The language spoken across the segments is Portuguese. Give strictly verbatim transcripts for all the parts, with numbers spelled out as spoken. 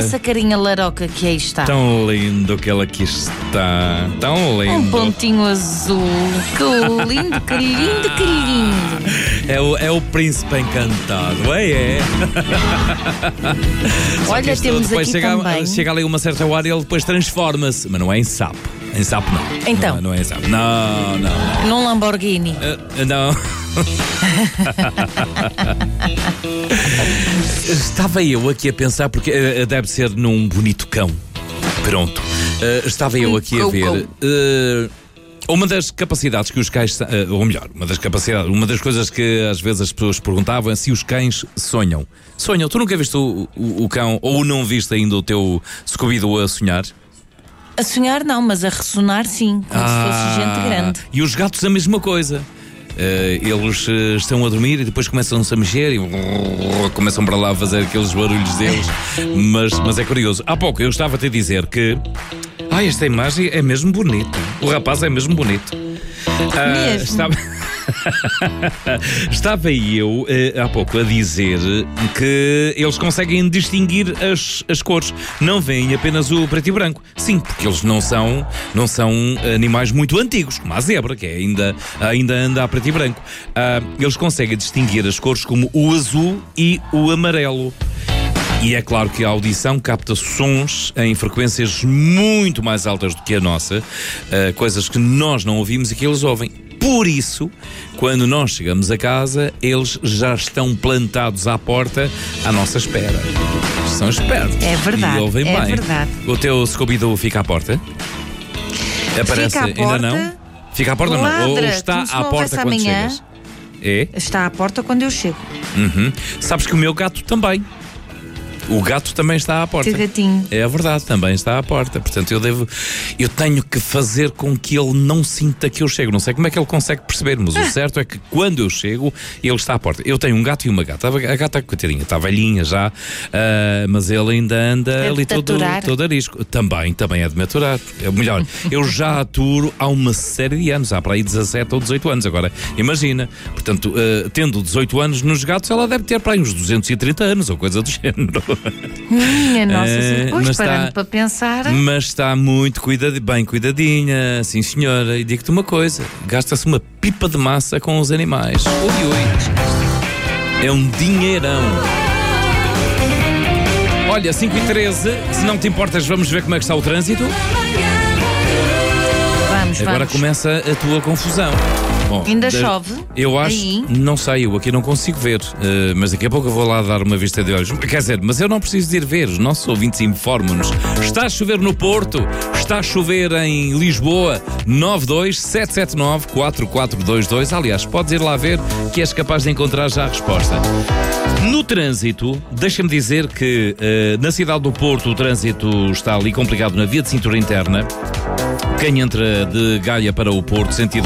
essa carinha laroca que aí está. Tão lindo que ela aqui está. Tão lindo. Um pontinho azul. Que lindo, querido, querido. É o, é o príncipe encantado, é, é. Olha, temos depois aqui chega, também. chega ali uma certa hora e ele depois transforma-se. Mas não é em sapo. Em sapo não. Então. Não, não é em sapo. Não, não. Num Lamborghini. Uh, não. Estava eu aqui a pensar, porque uh, deve ser num bonito cão. Pronto. Uh, estava eu aqui a ver. Uh, uma das capacidades que os cães. Uh, ou melhor, uma das capacidades. Uma das coisas que às vezes as pessoas perguntavam é se os cães sonham. Sonham. Tu nunca viste o, o, o cão, ou não viste ainda o teu Scooby-Doo a sonhar? A sonhar não, mas a ressonar sim, como ah, se fosse gente grande. E os gatos a mesma coisa. Uh, eles uh, estão a dormir e depois começam-se a mexer e uh, começam para lá a fazer aqueles barulhos deles. mas, mas é curioso. Há pouco eu estava-te a dizer que ah, esta imagem é mesmo bonita. O rapaz é mesmo bonito. Uh, mesmo? Estava... Estava eu eh, há pouco a dizer que eles conseguem distinguir as, as cores, não veem apenas o preto e branco. Sim, porque eles não são, não são animais muito antigos, como a zebra, que é ainda, ainda anda a preto e branco. Ah, eles conseguem distinguir as cores como o azul e o amarelo. E é claro que a audição capta sons em frequências muito mais altas do que a nossa, uh, coisas que nós não ouvimos e que eles ouvem. Por isso, quando nós chegamos a casa, eles já estão plantados à porta à nossa espera. São espertos. É verdade, e ouvem é bem. verdade. O teu Scooby-Doo fica à porta? Aparece fica à porta, ainda não? Fica à porta ou não? Ou está à porta quando amanhã, chegas? É? Está à porta quando eu chego. Uhum. Sabes que o meu gato também. O gato também está à porta. Teu gatinho. É verdade, também está à porta. Portanto, eu devo. Eu tenho que fazer com que ele não sinta que eu chego. Não sei como é que ele consegue perceber, mas o certo é que quando eu chego, ele está à porta. Eu tenho um gato e uma gata. A gata, coitadinha, está velhinha já, uh, mas ele ainda anda é ali todo, todo arisco. Também, também é de me aturar. É melhor, eu já aturo há uma série de anos, há para aí dezassete ou dezoito anos. Agora, imagina, portanto, uh, tendo dezoito anos nos gatos, ela deve ter para aí uns duzentos e trinta anos ou coisa do género. Minha nossa, é, depois parando está, para pensar. Mas está muito cuidad, bem cuidadinha, sim senhora. E digo-te uma coisa: gasta-se uma pipa de massa com os animais. Ui, ui. É um dinheirão. Olha, cinco e treze, se não te importas, vamos ver como é que está o trânsito. Vamos, Agora vamos. começa a tua confusão. Bom, ainda da, chove? Eu acho, aí? não sei, eu aqui não consigo ver, uh, mas daqui a pouco eu vou lá dar uma vista de olhos. Quer dizer, mas eu não preciso de ir ver, os nossos ouvintes informam-nos. Está a chover no Porto, está a chover em Lisboa, nove dois sete sete nove quatro quatro dois dois. Aliás, podes ir lá ver que és capaz de encontrar já a resposta. No trânsito, deixa-me dizer que uh, na cidade do Porto o trânsito está ali complicado na via de cintura interna. Quem entra de Gaia para o Porto, sentido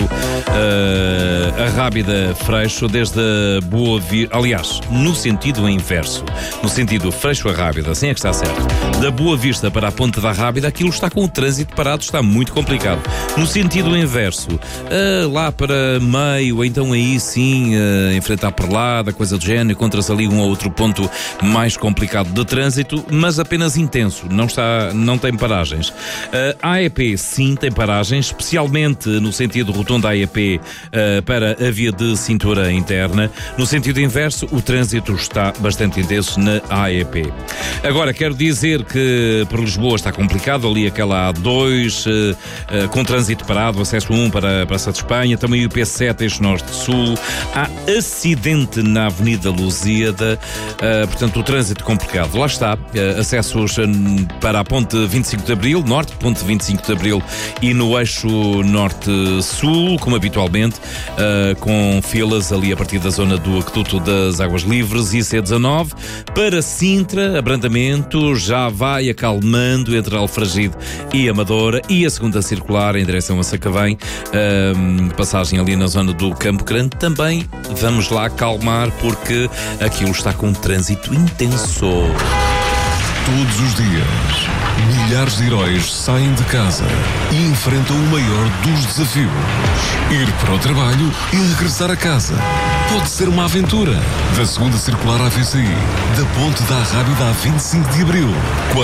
uh, a Rábida Freixo, desde a Boa Vista, aliás, no sentido inverso, no sentido Freixo a Rábida, assim é que está certo. Da Boa Vista para a Ponte da Rábida, aquilo está com o trânsito parado, está muito complicado. No sentido inverso, uh, lá para meio, então aí sim, uh, em frente à Perlada, coisa do género, encontra-se ali um ou outro ponto mais complicado de trânsito, mas apenas intenso, não, está, não tem paragens. Uh, A E P, sim, tem paragens, especialmente no sentido rotonda A E P uh, para a via de cintura interna. No sentido inverso, o trânsito está bastante intenso na A E P. Agora, quero dizer que por Lisboa está complicado, ali aquela A dois, uh, uh, com trânsito parado, acesso um para a Praça de Espanha, também o P sete, eixo norte-sul. Há acidente na Avenida Lusíada, uh, portanto, o trânsito complicado. Lá está, uh, acessos para a Ponte vinte e cinco de Abril, Norte, Ponte vinte e cinco de Abril e no eixo norte-sul, como habitualmente, uh, com filas ali a partir da zona do Aqueduto das Águas Livres e C dezanove. Para Sintra, abrandamento já vai acalmando entre Alfragide e Amadora, e a segunda circular em direção a Sacavém, uh, passagem ali na zona do Campo Grande, também vamos lá acalmar porque aquilo está com um trânsito intenso. Todos os dias, milhares de heróis saem de casa e enfrentam o maior dos desafios: ir para o trabalho e regressar a casa. Pode ser uma aventura. Da segunda circular à V C I, da Ponte da Rábida a vinte e cinco de Abril.